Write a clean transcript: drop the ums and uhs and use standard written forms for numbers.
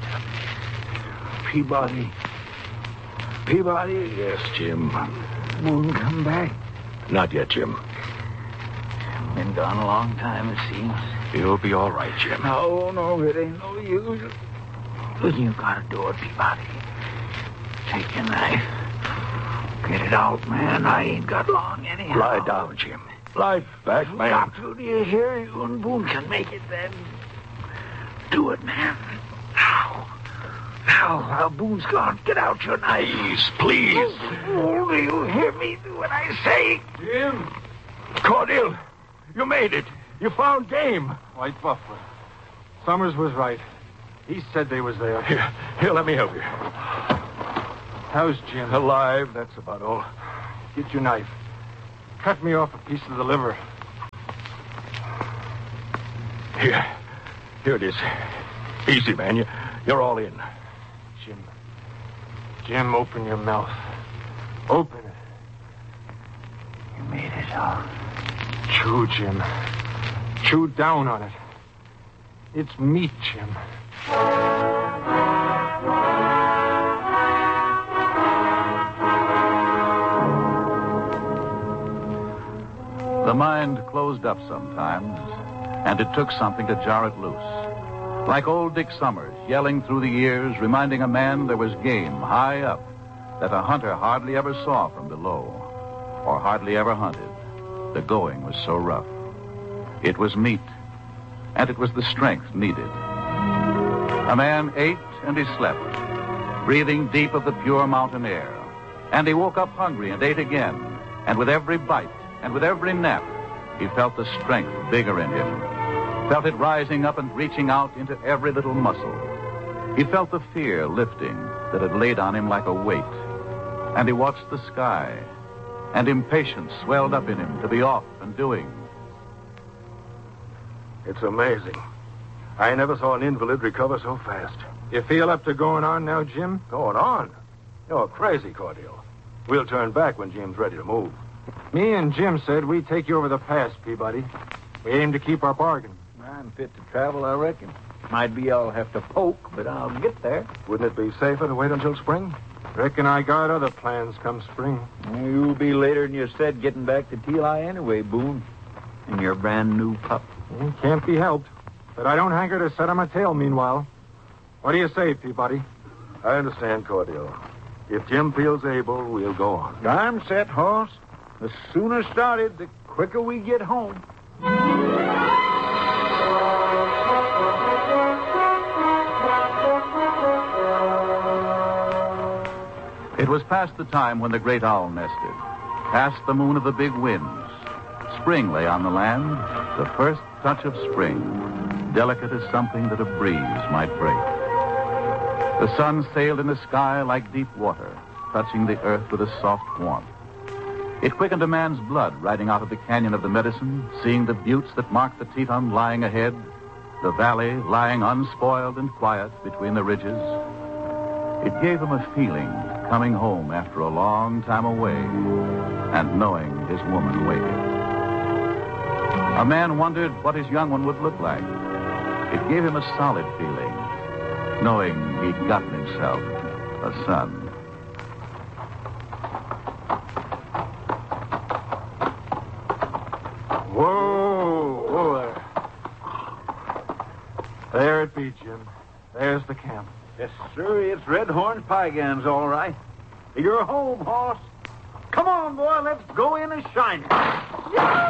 Peabody. Peabody? Yes, Jim. Boone come back? Not yet, Jim. Been gone a long time, it seems. You'll be all right, Jim. No, it ain't no use. You gotta do it, Peabody. Take your knife. Get it out, man. I ain't got long anyhow. Lie down, Jim. Lie back, man. Doctor, do you hear? You and Boone can make it then. Do it, man. Now, Boone's gone. Get out your knife. Please. Oh, do you hear me? Do what I say. Jim. Cordell, you made it. You found game. White Buffalo. Summers was right. He said they was there. Here, let me help you. How's Jim? Alive, that's about all. Get your knife. Cut me off a piece of the liver. Here it is. Easy, man. You're all in. Jim, open your mouth. Open it. You made it, huh? Chew, Jim. Chew down on it. It's meat, Jim. The mind closed up sometimes, and it took something to jar it loose. Like old Dick Summers, yelling through the years, reminding a man there was game high up that a hunter hardly ever saw from below, or hardly ever hunted. The going was so rough. It was meat, and it was the strength needed. A man ate and he slept, breathing deep of the pure mountain air. And he woke up hungry and ate again, and with every bite and with every nap, he felt the strength bigger in him. Felt it rising up and reaching out into every little muscle. He felt the fear lifting that had laid on him like a weight. And he watched the sky, and impatience swelled up in him to be off and doing. It's amazing. I never saw an invalid recover so fast. You feel up to going on now, Jim? Going on? You're crazy, Cordell. We'll turn back when Jim's ready to move. Me and Jim said we'd take you over the pass, Peabody. We aim to keep our bargain. I'm fit to travel, I reckon. Might be I'll have to poke, but I'll get there. Wouldn't it be safer to wait until spring? Reckon I got other plans come spring. You'll be later than you said getting back to Teli anyway, Boone. And your brand new pup. Can't be helped. But I don't hanker to set on my tail meanwhile. What do you say, Peabody? I understand, Cordell. If Jim feels able, we'll go on. I'm set, horse. The sooner started, the quicker we get home. It was past the time when the great owl nested, past the moon of the big winds. Spring lay on the land, the first touch of spring, delicate as something that a breeze might break. The sun sailed in the sky like deep water, touching the earth with a soft warmth. It quickened a man's blood riding out of the canyon of the Medicine, seeing the buttes that marked the Teton lying ahead, the valley lying unspoiled and quiet between the ridges. It gave him a feeling coming home after a long time away and knowing his woman waited. A man wondered what his young one would look like. It gave him a solid feeling, knowing he'd gotten himself a son. Whoa. There it be, Jim. There's the camp. Yes, sir. It's Red Horn Piegans, all right. You're home, horse. Come on, boy. Let's go in and shine it.